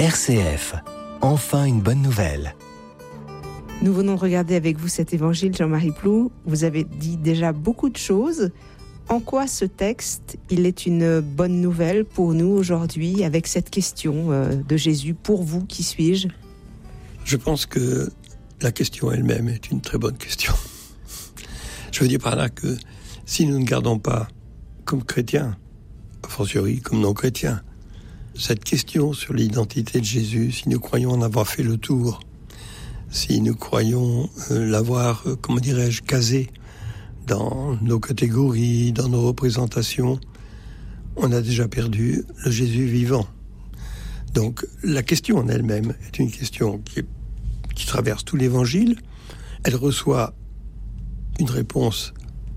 RCF, enfin une bonne nouvelle. Nous venons de regarder avec vous cet évangile, Jean-Marie Plou. Vous avez dit déjà beaucoup de choses. En quoi ce texte, il est une bonne nouvelle pour nous aujourd'hui, avec cette question de Jésus, pour vous, qui suis-je ? Je pense que la question elle-même est une très bonne question. Je veux dire par là que si nous ne gardons pas, comme chrétiens, a fortiori comme non-chrétiens, cette question sur l'identité de Jésus, si nous croyons en avoir fait le tour, si nous croyons l'avoir, casé dans nos catégories, dans nos représentations, on a déjà perdu le Jésus vivant. Donc la question en elle-même est une question qui traverse tout l'Évangile. Elle reçoit une réponse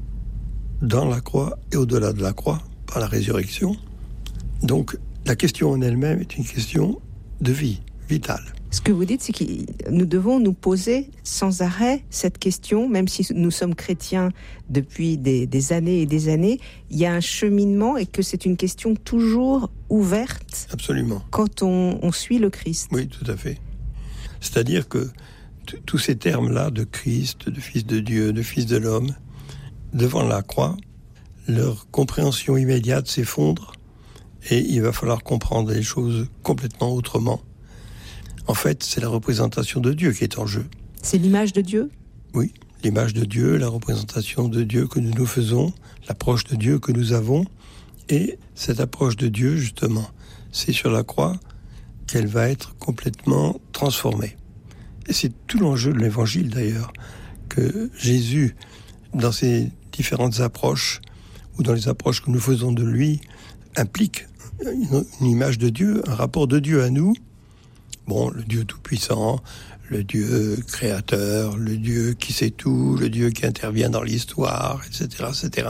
dans la croix et au-delà de la croix, par la résurrection. Donc la question en elle-même est une question de vie, vitale. Ce que vous dites, c'est que nous devons nous poser sans arrêt cette question, même si nous sommes chrétiens depuis des années et des années, il y a un cheminement et que c'est une question toujours ouverte. Absolument. Quand on suit le Christ. Oui, tout à fait. C'est-à-dire que tous ces termes-là de Christ, de Fils de Dieu, de Fils de l'homme, devant la croix, leur compréhension immédiate s'effondre et il va falloir comprendre les choses complètement autrement. En fait, c'est la représentation de Dieu qui est en jeu. C'est l'image de Dieu ? Oui, l'image de Dieu, la représentation de Dieu que nous faisons, l'approche de Dieu que nous avons. Et cette approche de Dieu, justement, c'est sur la croix qu'elle va être complètement transformée. Et c'est tout l'enjeu de l'Évangile, d'ailleurs, que Jésus, dans ses différentes approches, ou dans les approches que nous faisons de lui, implique une image de Dieu, un rapport de Dieu à nous. Bon, le Dieu tout-puissant, le Dieu créateur, le Dieu qui sait tout, le Dieu qui intervient dans l'histoire, etc., etc.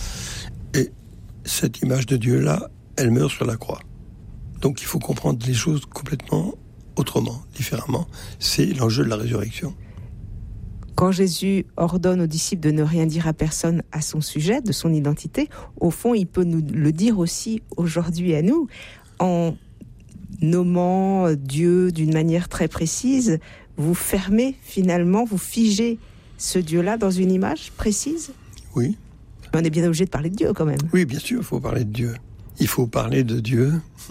Et cette image de Dieu-là, elle meurt sur la croix. Donc il faut comprendre les choses complètement autrement, différemment. C'est l'enjeu de la résurrection. Quand Jésus ordonne aux disciples de ne rien dire à personne à son sujet, de son identité, au fond, il peut nous le dire aussi aujourd'hui à nous, en nommant Dieu d'une manière très précise. Vous fermez finalement, vous figez ce Dieu-là dans une image précise ? Oui. On est bien obligé de parler de Dieu quand même. Oui, bien sûr, il faut parler de Dieu. Il faut parler de Dieu.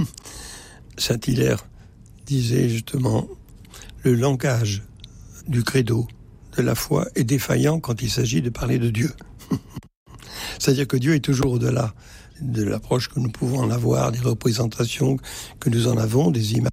Saint Hilaire disait justement, le langage du credo de la foi est défaillant quand il s'agit de parler de Dieu. C'est-à-dire que Dieu est toujours au-delà de l'approche que nous pouvons en avoir, des représentations que nous en avons, des images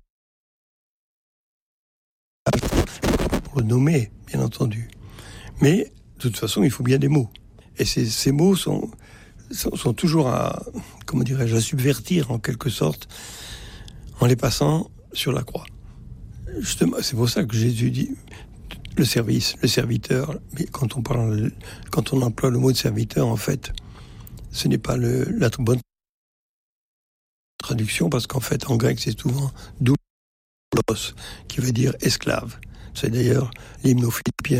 pour le nommer, bien entendu. Mais, de toute façon, il faut bien des mots. Et ces mots sont toujours à subvertir, en quelque sorte, en les passant sur la croix. Justement, c'est pour ça que Jésus dit le service, le serviteur. Mais quand on emploie le mot de serviteur, en fait, ce n'est pas la bonne traduction, parce qu'en fait, en grec, c'est souvent doulos, qui veut dire esclave. C'est d'ailleurs l'hymne aux Philippiens.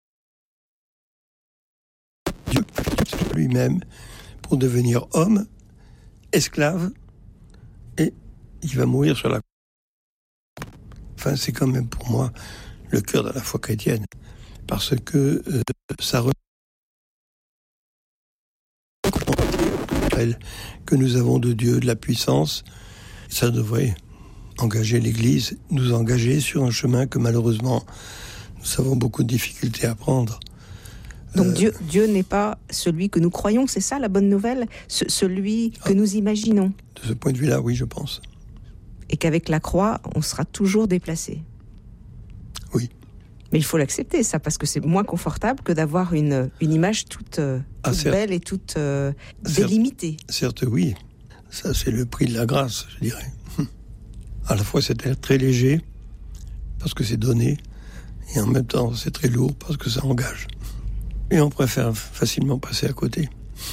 Dieu lui-même pour devenir homme, esclave, et il va mourir sur la croix. Enfin, c'est quand même pour moi le cœur de la foi chrétienne, parce que ça que nous avons de Dieu, de la puissance, ça devrait engager l'Église, nous engager sur un chemin que malheureusement nous avons beaucoup de difficultés à prendre. Donc Dieu n'est pas celui que nous croyons, c'est ça la bonne nouvelle ? Celui que nous imaginons. De ce point de vue-là, oui, je pense. Et qu'avec la croix, on sera toujours déplacé. Oui. Mais il faut l'accepter, ça, parce que c'est moins confortable que d'avoir une image toute belle et toute délimitée. Certes, oui. Ça, c'est le prix de la grâce, je dirais. À la fois, c'est très léger, parce que c'est donné, et en même temps, c'est très lourd, parce que ça engage. Et on préfère facilement passer à côté.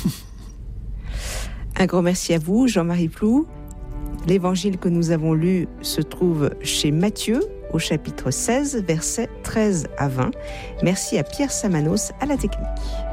Un grand merci à vous, Jean-Marie Plou. L'évangile que nous avons lu se trouve chez Matthieu, au chapitre 16, versets 13 à 20. Merci à Pierre Samanos à la technique.